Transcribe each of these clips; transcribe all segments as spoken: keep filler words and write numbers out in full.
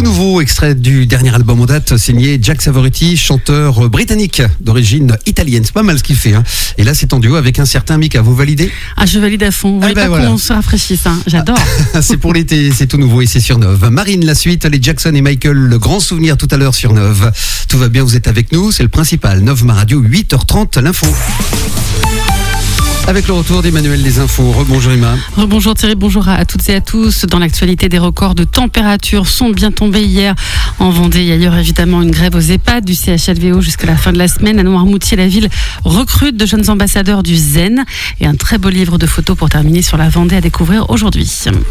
nouveau extrait du dernier album en date, signé Jack Savoretti, chanteur britannique d'origine italienne. C'est pas mal ce qu'il fait. Hein. Et là, c'est en duo avec un certain Mika. Vous validez ? Ah, je valide à fond. Vous voulez ah ben pas voilà. qu'on se rafraîchisse, hein. J'adore. C'est pour l'été, c'est tout nouveau et c'est sur Neuve. Marine, la suite, les Jackson et Michael, le grand souvenir tout à l'heure sur Neuve. Tout va bien, vous êtes avec nous, c'est le principal. Neuve Ma Radio, huit heures trente, l'info. Avec le retour d'Emmanuel des Infos. Rebonjour Emma. Rebonjour Thierry, bonjour à toutes et à tous. Dans l'actualité, des records de température sont bien tombés hier en Vendée. Il y a ailleurs évidemment une grève aux EHPAD du C H L V O jusqu'à la fin de la semaine. À Noirmoutier, la ville recrute de jeunes ambassadeurs du zen. Et un très beau livre de photos pour terminer sur la Vendée à découvrir aujourd'hui.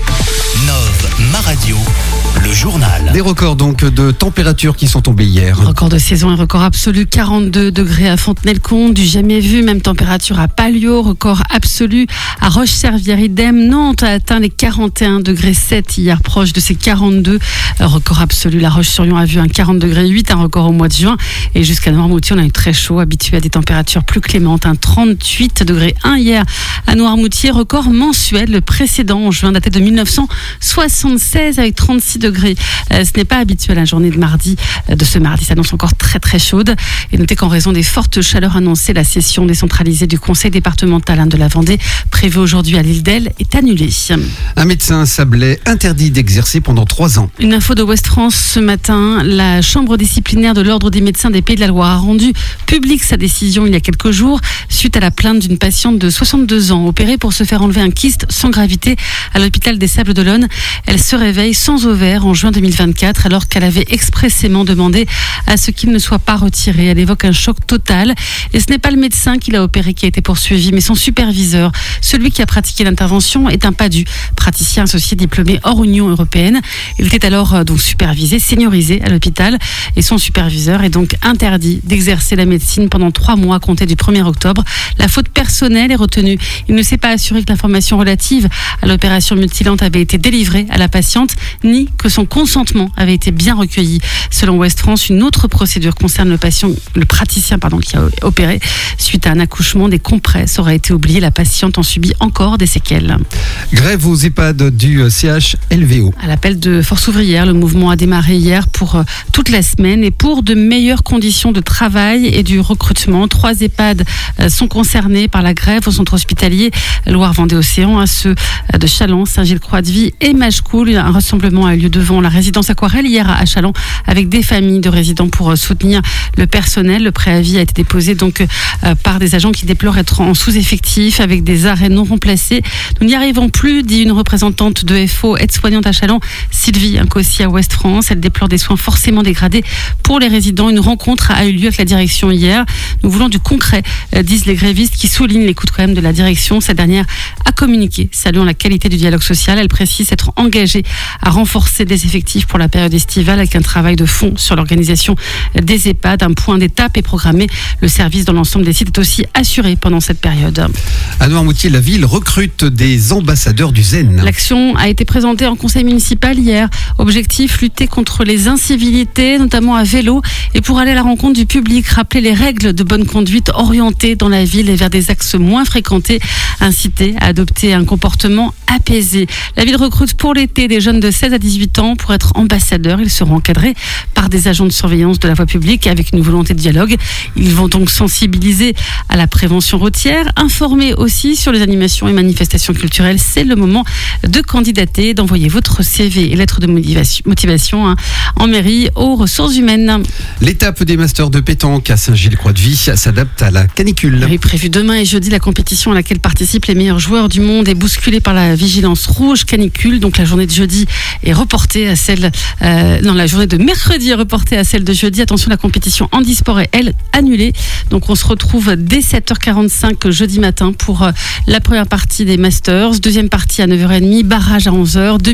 Neuve Ma Radio, le journal. Des records donc de température qui sont tombés hier. Record de saison et record absolu, quarante-deux degrés à Fontenay-le-Comte, du jamais vu, même température à Palio, record absolu à Roche-Servière, idem. Nantes a atteint les quarante et un degrés sept hier, proche de ses quarante-deux. Record absolu, La Roche-sur-Yon a vu un quarante degrés huit, un record au mois de juin. Et jusqu'à Noirmoutier, on a eu très chaud, habitué à des températures plus clémentes, un trente-huit degrés un hier à Noirmoutier, record mensuel. Le précédent en juin datait de mille neuf cent soixante-seize avec trente-six degrés. Euh, ce n'est pas habituel. La journée de mardi, euh, de ce mardi s'annonce encore très très chaude. Et notez qu'en raison des fortes chaleurs annoncées, la session décentralisée du Conseil départemental de la Vendée, prévue aujourd'hui à l'île d'Elle, est annulée. Un médecin sablais interdit d'exercer pendant trois ans. Une info de Ouest France ce matin. La chambre disciplinaire de l'Ordre des médecins des Pays de la Loire a rendu publique sa décision il y a quelques jours suite à la plainte d'une patiente de soixante-deux ans opérée pour se faire enlever un kyste sans gravité à l'hôpital des Sables d'Olonne. Elle se réveille sans ovaire en juin deux mille vingt-quatre alors qu'elle avait expressément demandé à ce qu'il ne soit pas retiré. Elle évoque un choc total et ce n'est pas le médecin qui l'a opérée qui a été poursuivi mais son superviseur. Celui qui a pratiqué l'intervention est un PADU, praticien associé diplômé hors Union européenne. Il était alors euh, donc supervisé, seniorisé à l'hôpital et son superviseur est donc interdit d'exercer la médecine pendant trois mois à compter du premier octobre. La faute personnelle est retenue. Il ne s'est pas assuré que l'information relative à l'opération mutilante avait été délivrée à la patiente, ni que son consentement avait été bien recueilli. Selon Ouest France, une autre procédure concerne le patient, le praticien pardon, qui a opéré. Suite à un accouchement, des compresses auraient été oubliées. La patiente en subit encore des séquelles. Grève aux EHPAD du C H L V O. À l'appel de Force ouvrière, le mouvement a démarré hier pour toute la semaine et pour de meilleures conditions de travail et du recrutement. Trois EHPAD sont concernés par la grève au centre hospitalier Loire-Vendée-Océan, à ceux de Challans, Saint-Gilles-Croix-de-Vie et Machecoul. Un rassemblement a eu lieu devant la résidence Aquarelle hier à Challans avec des familles de résidents pour soutenir le personnel. Le préavis a été déposé donc par des agents qui déplorent être en sous-effectif avec des arrêts non remplacés. Nous n'y arrivons plus, dit une représentante de F O, aide-soignante à Challans, Sylvie Incossi à Ouest France. Elle déplore des soins forcément dégradés pour les résidents. Une rencontre a eu lieu avec la direction hier. Nous voulons du concret, disent les grévistes qui soulignent l'écoute quand même de la direction. Cette dernière a communiqué, saluant la qualité du dialogue social. Elle précise être engagée à renforcer des effectifs pour la période estivale avec un travail de fond sur l'organisation des EHPAD. Un point d'étape est programmé. Le service dans l'ensemble des sites est aussi assuré pendant cette période. À Noirmoutier, la ville recrute des ambassadeurs du zen. L'action a été présentée en conseil municipal hier. Objectif, lutter contre les incivilités, notamment à vélo, et pour aller à la rencontre du public, rappeler les règles de bonne conduite orientées dans la ville et vers des axes moins fréquentés, inciter à adopter un comportement apaisé. La ville recrute pour l'été des jeunes de seize à dix-huit ans pour être ambassadeurs. Ils seront encadrés par des agents de surveillance de la voie publique avec une volonté de dialogue. Ils vont donc sensibiliser à la prévention routière, informer aussi sur les animations et manifestations culturelles. C'est le moment de candidater, d'envoyer votre C V et lettre de motivation, motivation hein, en mairie aux ressources humaines. L'étape des masters de pétanque à Saint-Gilles-Croix-de-Vie s'adapte à la canicule. Oui, prévu demain et jeudi, la compétition à laquelle participent les meilleurs joueurs du monde est bousculée par la vigilance rouge canicule. Donc la journée de jeudi est reportée à celle... Euh, non, la journée de mercredi est reportée à celle de jeudi. Attention, la compétition handisport est, elle, annulée. Donc on se retrouve dès sept heures quarante-cinq jeudi matin pour euh, la première partie des Masters. Deuxième partie à neuf heures trente, barrage à onze heures.